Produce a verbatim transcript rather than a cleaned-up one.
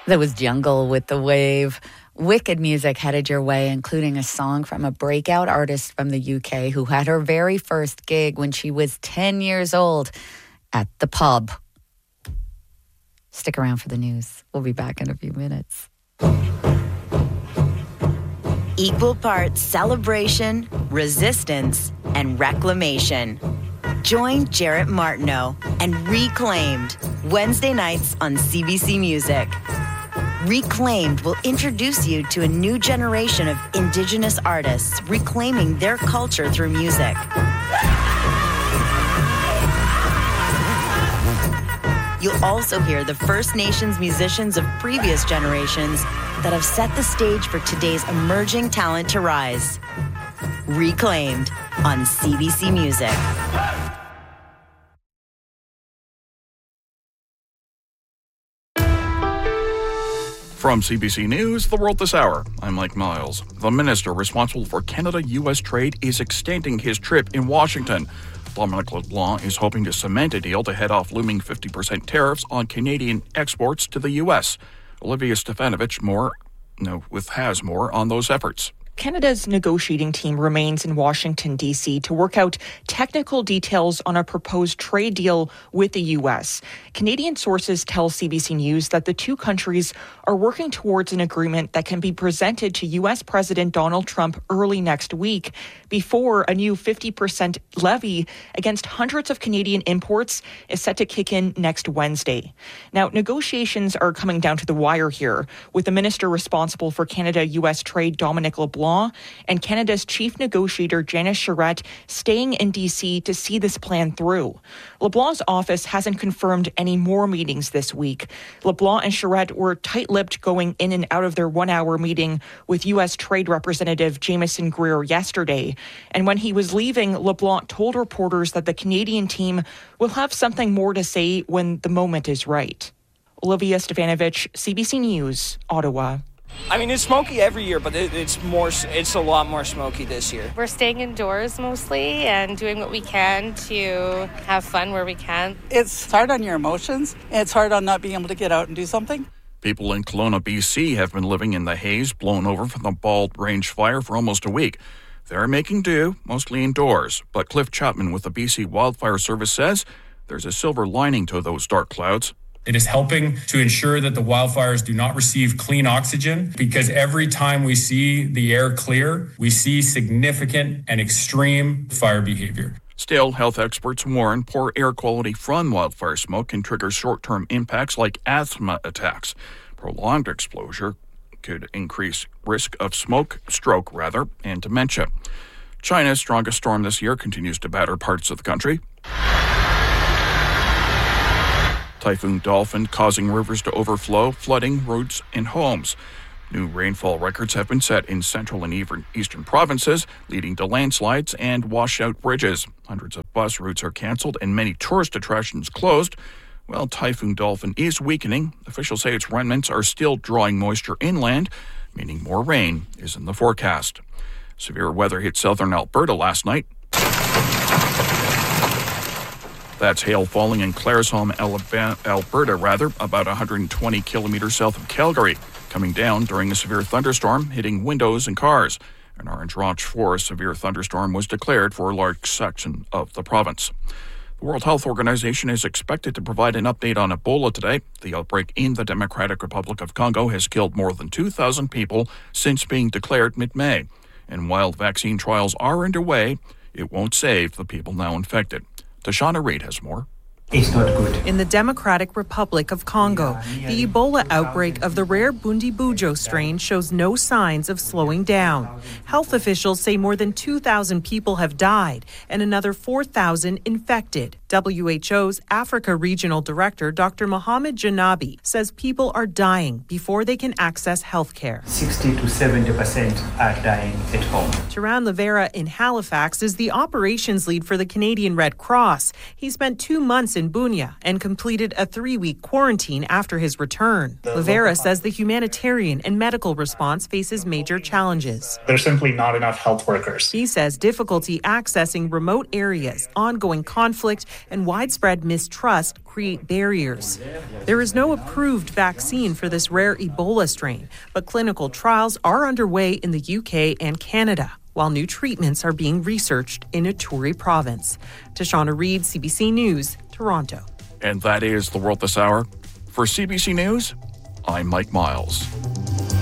That was Jungle with The Wave. Wicked music headed your way, including a song from a breakout artist from the U K who had her very first gig when she was ten years old at the pub. Stick around for the news. We'll be back in a few minutes. Equal parts celebration, resistance, and reclamation. Join Jarrett Martineau and Reclaimed Wednesday nights on C B C Music. Reclaimed will introduce you to a new generation of Indigenous artists reclaiming their culture through music. You'll also hear the First Nations musicians of previous generations that have set the stage for today's emerging talent to rise. Reclaimed on C B C Music. From C B C News, The World This Hour, I'm Mike Miles. The minister responsible for Canada-U S trade is extending his trip in Washington. Dominic LeBlanc is hoping to cement a deal to head off looming fifty percent tariffs on Canadian exports to the U S. Olivia Stefanovich more, no, with has more on those efforts. Canada's negotiating team remains in Washington, D C to work out technical details on a proposed trade deal with the U S. Canadian sources tell C B C News that the two countries are working towards an agreement that can be presented to U S President Donald Trump early next week before a new fifty percent levy against hundreds of Canadian imports is set to kick in next Wednesday. Now, negotiations are coming down to the wire here, with the minister responsible for Canada-U S trade, Dominic LeBlanc, and Canada's chief negotiator, Janice Charette, staying in D C to see this plan through. LeBlanc's office hasn't confirmed any more meetings this week. LeBlanc and Charette were tight-lipped going in and out of their one-hour meeting with U S Trade Representative Jameson Greer yesterday. And when he was leaving, LeBlanc told reporters that the Canadian team will have something more to say when the moment is right. Olivia Stefanovich, C B C News, Ottawa. I mean, it's smoky every year, but it, it's more. It's a lot more smoky this year. We're staying indoors mostly and doing what we can to have fun where we can. It's hard on your emotions. It's hard on not being able to get out and do something. People in Kelowna, B C have been living in the haze blown over from the Bald Range fire for almost a week. They're making do, mostly indoors. But Cliff Chapman with the B C Wildfire Service says there's a silver lining to those dark clouds. It is helping to ensure that the wildfires do not receive clean oxygen, because every time we see the air clear, we see significant and extreme fire behavior. Still, health experts warn poor air quality from wildfire smoke can trigger short-term impacts like asthma attacks. Prolonged exposure could increase risk of smoke, stroke rather, and dementia. China's strongest storm this year continues to batter parts of the country. Typhoon Dolphin causing rivers to overflow, flooding roads and homes. New rainfall records have been set in central and eastern provinces, leading to landslides and washout bridges. Hundreds of bus routes are canceled and many tourist attractions closed. While Typhoon Dolphin is weakening, officials say its remnants are still drawing moisture inland, meaning more rain is in the forecast. Severe weather hit southern Alberta last night. That's hail falling in Claresholm, Alabama, Alberta, rather, about one hundred twenty kilometers south of Calgary, coming down during a severe thunderstorm, hitting windows and cars. An orange watch for a severe thunderstorm was declared for a large section of the province. The World Health Organization is expected to provide an update on Ebola today. The outbreak in the Democratic Republic of Congo has killed more than two thousand people since being declared mid-May. And while vaccine trials are underway, it won't save the people now infected. Tashana Reid has more. It's not good. In the Democratic Republic of Congo, the Ebola outbreak of the rare Bundibugyo strain shows no signs of slowing down. Health officials say more than two thousand people have died and another four thousand infected. W H O's Africa Regional Director, Doctor Mohamed Janabi, says people are dying before they can access health care. sixty to seventy percent are dying at home. Taran Livera in Halifax is the operations lead for the Canadian Red Cross. He spent two months in Bunia and completed a three-week quarantine after his return. Livera says the humanitarian and medical response faces major challenges. There's simply not enough health workers. He says difficulty accessing remote areas, ongoing conflict, and widespread mistrust create barriers. There is no approved vaccine for this rare Ebola strain, but clinical trials are underway in the U K and Canada, while new treatments are being researched in Ituri province. Tashana Reid, C B C News, Toronto. And that is The World This Hour. For C B C News, I'm Mike Miles.